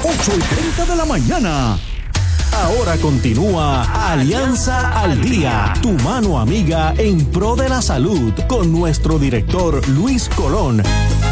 8:30 de la mañana. Ahora continúa Alianza al Día, tu mano amiga en pro de la salud, con nuestro director Luis Colón.